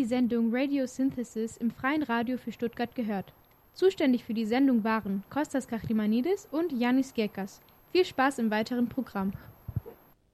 die Sendung Radio Synthesis im Freien Radio für Stuttgart gehört. Zuständig für die Sendung waren Kostas Kachlimanidis und Yannis Gekas. Viel Spaß im weiteren Programm.